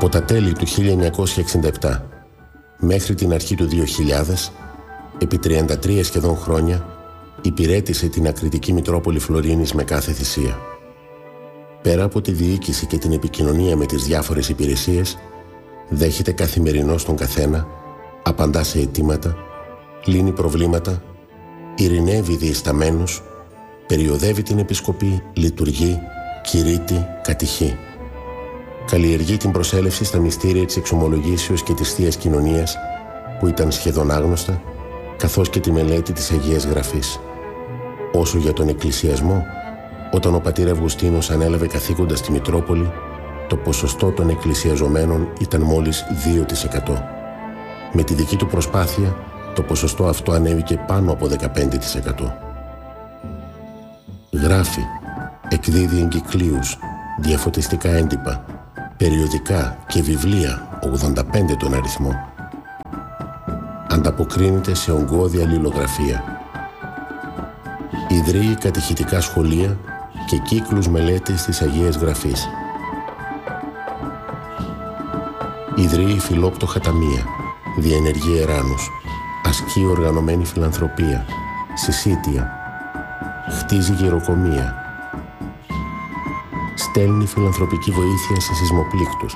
Από τα τέλη του 1967 μέχρι την αρχή του 2000, επί 33 σχεδόν χρόνια, υπηρέτησε την ακριτική Μητρόπολη Φλωρίνης με κάθε θυσία. Πέρα από τη διοίκηση και την επικοινωνία με τις διάφορες υπηρεσίες, δέχεται καθημερινώς τον καθένα, απαντά σε αιτήματα, λύνει προβλήματα, ειρηνεύει διεσταμένους, περιοδεύει την επισκοπή, λειτουργεί, κηρύττει, κατηχεί. Καλλιεργεί την προσέλευση στα μυστήρια της εξομολογήσεως και της Θείας Κοινωνίας, που ήταν σχεδόν άγνωστα, καθώς και τη μελέτη της Αγίας Γραφής. Όσο για τον εκκλησιασμό, όταν ο πατήρ Αυγουστίνος ανέλαβε καθήκοντα στη Μητρόπολη, το ποσοστό των εκκλησιαζομένων ήταν μόλις 2%. Με τη δική του προσπάθεια, το ποσοστό αυτό ανέβηκε πάνω από 15%. Γράφει, εκδίδει εγκυκλίους, διαφωτιστικά έντυπα, περιοδικά και βιβλία, 85 τον αριθμό. Ανταποκρίνεται σε ογκώδη αλληλογραφία. Ιδρύει κατηχητικά σχολεία και κύκλους μελέτης της Αγίας Γραφής. Ιδρύει φιλόπτωχα ταμεία, διενεργεί εράνους, ασκεί οργανωμένη φιλανθρωπία, συσίτια, χτίζει γεροκομεία, στέλνει φιλανθρωπική βοήθεια σε σεισμοπλήκτους,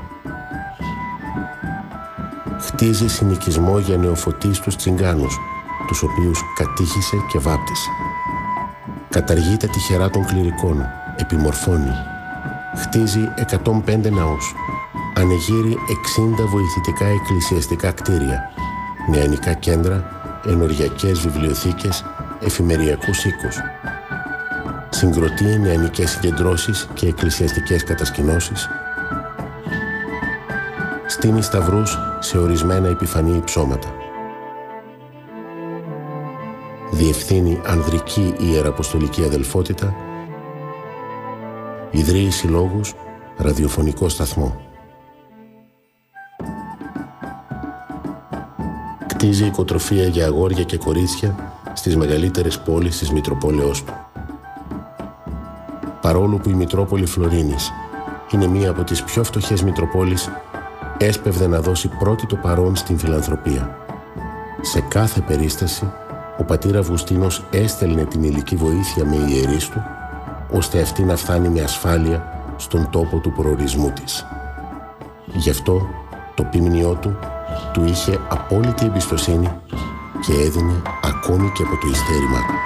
χτίζει συνοικισμό για νεοφωτίστους τσιγκάνους, τους οποίους κατήχησε και βάπτισε. Καταργεί τα τυχερά των κληρικών, επιμορφώνει, χτίζει 105 ναούς, ανεγείρει 60 βοηθητικά εκκλησιαστικά κτίρια, νεανικά κέντρα, ενοριακές βιβλιοθήκες, εφημεριακούς οίκους. Συγκροτεί νεανικές συγκεντρώσεις και εκκλησιαστικές κατασκηνώσεις. Στείνει σταυρούς σε ορισμένα επιφανή υψώματα. Διευθύνει ανδρική ιεραποστολική αδελφότητα. Ιδρύει συλλόγους, ραδιοφωνικό σταθμό. Κτίζει οικοτροφία για αγόρια και κορίτσια στις μεγαλύτερες πόλεις της Μητροπόλεως του. Παρόλο που η Μητρόπολη Φλωρίνης είναι μία από τις πιο φτωχές Μητροπόλεις, έσπευδε να δώσει πρώτη το παρόν στην φιλανθρωπία. Σε κάθε περίσταση, ο πατήρ Αυγουστίνος έστελνε την υλική βοήθεια με ιερείς του, ώστε αυτή να φτάνει με ασφάλεια στον τόπο του προορισμού της. Γι' αυτό το ποιμνιό του είχε απόλυτη εμπιστοσύνη και έδινε ακόμη και από το ειστέρημά του.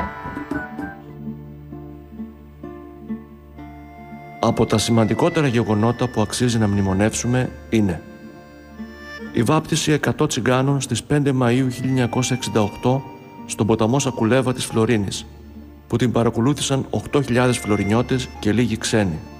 Από τα σημαντικότερα γεγονότα που αξίζει να μνημονεύσουμε είναι η βάπτιση 100 τσιγκάνων στις 5 Μαΐου 1968 στον ποταμό Σακουλέβα της Φλωρίνης, που την παρακολούθησαν 8.000 φλωρινιώτες και λίγοι ξένοι.